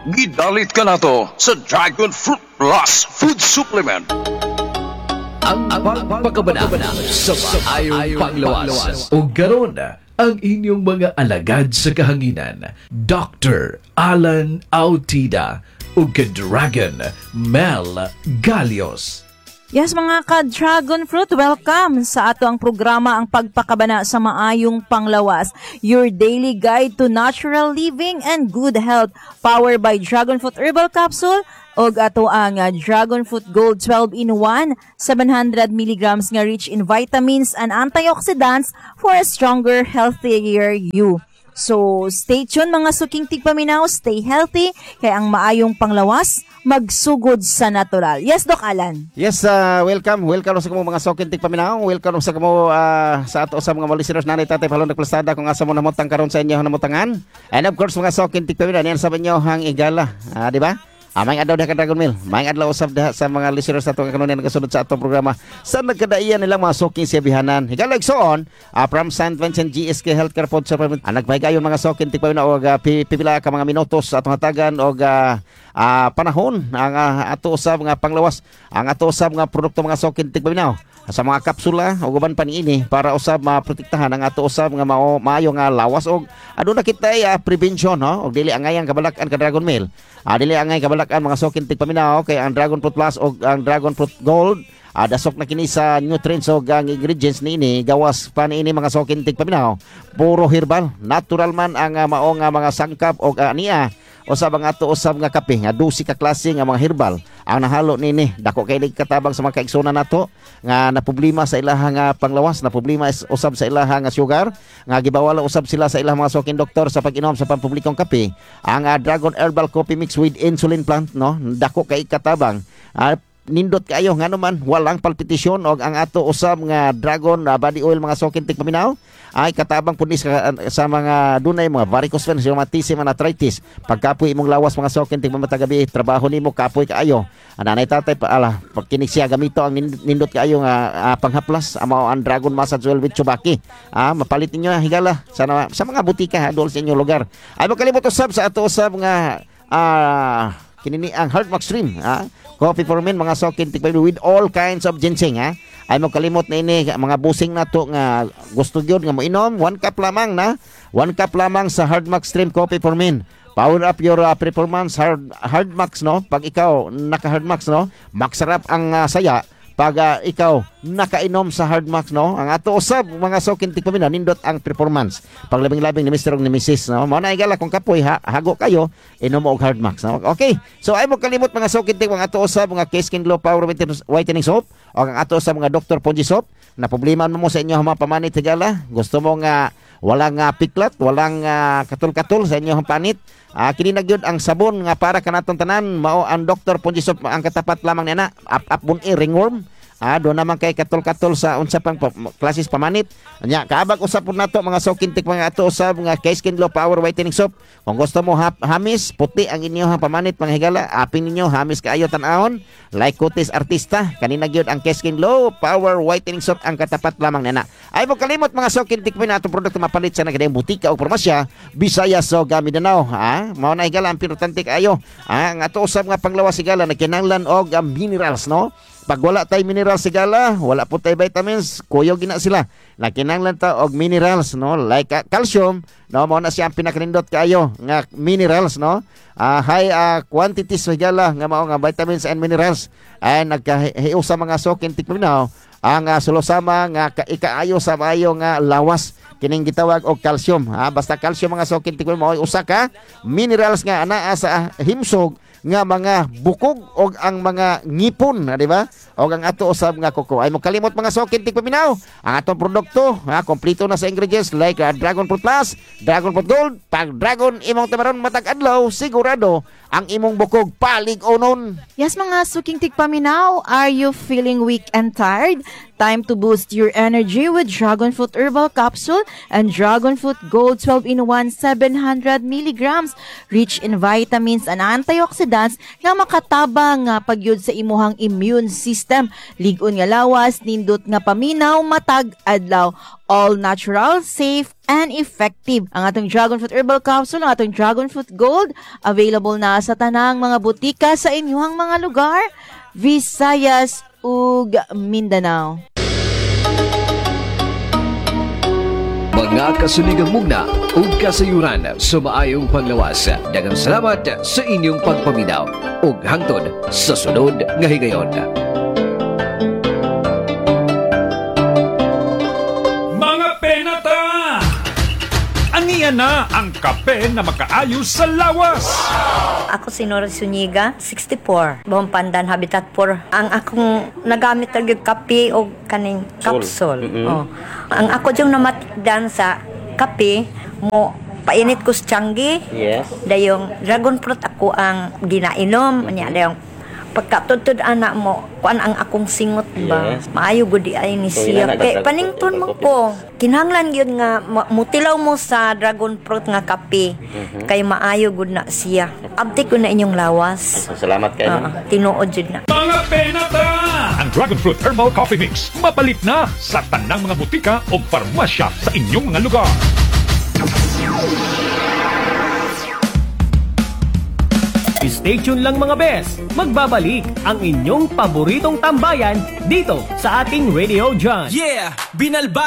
Gidalit ka na to sa Dragon Fruit Plus Food Supplement. Ang pagpakabana sa maayong panglawas. O garon ang inyong mga alagad sa kahanginan, Dr. Alan Autida o ka-Dragon Mel Galios. Yes, mga ka-Dragon Fruit, welcome sa ato ang programa ang pagpakabana sa maayong panglawas. Your daily guide to natural living and good health. Powered by Dragon Fruit Herbal Capsule o ato ang Dragon Fruit Gold 12-in-1, 700 mg nga rich in vitamins and antioxidants for a stronger, healthier you. So, stay tuned mga suking tigpaminaw, stay healthy, kaya ang maayong panglawas, magsugod sa natural. Yes, Doc Alan? Yes, welcome. Welcome sa kamo mga suking tigpaminaw. Welcome sa kamo sa ato sa mga listeners nanay tatay palong nagplastada kung asa mo namutang karon sa inyo namutangan. And of course, mga suking tigpaminaw, yan sa inyo hang igala. Di ba? May adlaw na ka Dragon Mill. May adlaw usab sa mga listeners nato kanunan nagasunod sa atong programa. Sa nagkadaiyan nilang mga suking siyabihanan. Higalag soon, from St. Vincent GSK Healthcare Food Supplement. Nagpahigayon mga suking tigpaminaw og pipila ka mga minutos atong hatagan og panahon ang ato usab nga panglawas. Ang ato usab nga produkto mga suking tigpaminaw sa mga kapsula o guban pa niini para usab maprotektahan ang ato usab nga maayo nga lawas og aduna kitay prevention og dili angayang kabalakan ka Dragon Mill. Dili angay kabalakan mga suking tigpaminaw kay ang Dragon Fruit Plus o ang Dragon Fruit Gold dasok na kini sa nutrients o ang ingredients niini gawas pa niini mga suking tigpaminaw puro herbal natural man ang mao nga mga sangkap o niya usab ang ato usab nga kape nga 12 ka klase nga mga herbal ang nahalo nini dako kay katabang sa mga kaigsunan nato nga na problema sa ilaha nga panglawas na problema usab sa ilaha nga sugar nga gibawala usab sila sa ilang mga suking doktor sa pag-inom sa pampublikong kape ang Dragon Herbal Coffee Mix with Insulin Plant no dako kay katabang nindot kayo nga naman walang palpitasyon og ang ato usab nga Dragon body oil mga suking tigpaminaw ay katabang punis sa mga dunay mga varicose veins, rheumatism and arthritis. Pagkapoy imong lawas mga suking tigpamatagabi, trabaho nimo kapoy kaayo. Nanay tatay pag kinig siya gamito ang nindot kaayo nga panghaplas amo ang Dragon Massage Oil with Chubaki. Mapalit ninyo higala sa mga butika adol sa inyong lugar. Ay makalimot usab sa ato usab nga kinini ang Heart Max Stream coffee for men mga suking tigpaminaw with all kinds of ginseng ay mo kalimot na ini mga busing nato nga gusto gyud nga moinom 1 cup lamang sa Hard Max Stream Coffee for Men. Power up your performance hard max no pag ikaw naka hard max no maksarap ang saya pag ikaw nakainom sa Hard Max no ang ato usab mga suking tigpaminaw nindot ang performance paglabing-labing ni Mr. ug ni Mrs. no mao na igala kung kapoy hago kayo inom og Hard Max no okay so ay mo kalimot mga suking tig mga ato usab mga K-Skin Glow Power Whitening Soap o ang ato usab mga Dr. Ponji Soap na problema mo sa inyo mga pamanit higala gusto mo nga walang piklat walang katul-katul sa inyong panit kini na gyud ang sabon nga para kanatong tanan mao ang Dr. Ponji Soap ang katapat lamang niya apun ringworm do naman kay katol-katol sa unsa pang klases pamanit nya kaabag usab pud nato mga suking tig mga ato usab mga K-Skin Glow Power Whitening Soap kung gusto mo hamis puti ang inyong pamanit mga higala aping ninyo hamis kaayo tan-awon like kutis artista kanina gyud ang K-Skin Glow Power Whitening Soap ang katapat lamang nana ay mo kalimot mga suking tig ato produkto mapalit sa nagdayang butika o farmasya Visayas o Mindanao mao na higala ang importante kaayo ang ato usab nga panglawas higala nagkinahanglan og minerals no pag wala tay mineral sigala, wala po tay vitamins, kuyo gina sila. Nakinanglan ta og minerals no, like calcium, no mo na siya ang pinakanindot kaayo nga minerals no. High quantities sigala nga mao nga vitamins and minerals. Ay nagkahiusa sa mga suking tigpaminaw ang sulusama nga ikaayo sa maayo nga lawas kining gitawag og calcium. Basta calcium mga suking tigpaminaw usa ka minerals nga anaa sa himsog nga mga bukog o ang mga ngipon, di ba? O ang ato usab nga kuko. Ay mo kalimot mga suking tigpaminaw. Ang atong produkto, kompleto na sa ingredients like Dragon Fruit Plus, Dragon Fruit Gold, pag Dragon imong tamaron matag adlaw, sigurado ang imong bukog palig onon. Yes, mga suking tigpaminaw, are you feeling weak and tired? Time to boost your energy with Dragon Fruit Herbal Capsule and Dragon Fruit Gold 12-in-1 700 mg, rich in vitamins and antioxidants antioxidants nga makatabang nga pagyud sa imuhang immune system. Ligon nga lawas, nindot nga paminaw, matag adlaw. All natural, safe, and effective. Ang atong Dragon Fruit Herbal Capsule, ang atong Dragon Fruit Gold, available na sa tanang mga butika sa inyong mga lugar, Visayas ug Mindanao. Mga kasuligang mugna ug kasayuran sa maayong panglawas. Daghang salamat sa inyong pagpaminaw ug hangtod sa sunod nga higayon. Mga penata! Aniya na ang kape na makaayo sa lawas! Ako si Nora Zuniga, 64. Buong Pandan, Habitat 4. Ang akong nagamit talaga kape o kaning capsule. Oh. Ang ako diyong namatdan sa kape, mo painit ko sa tiyanggi. Yes. Dayong dragon fruit ako ang ginainom. Anya dayong pagkatutod anak mo, kuan ang akong singot ba? Yes. Maayo gudi ay ni siya. Kay panington mo ko. Kinahanglan yun nga mutilaw mo sa dragon fruit nga kape. Kay maayo gud na siya. Abti ko na inyong lawas. Salamat kayo. Tinuod jud na. Mga penata! Ang Dragon Fruit Herbal Coffee Mix mapalit na sa tanang mga butika o farmasya sa inyong mga lugar. Stay tuned lang mga bes. Magbabalik ang inyong paboritong tambayan dito sa ating Radio John. Yeah! Binalba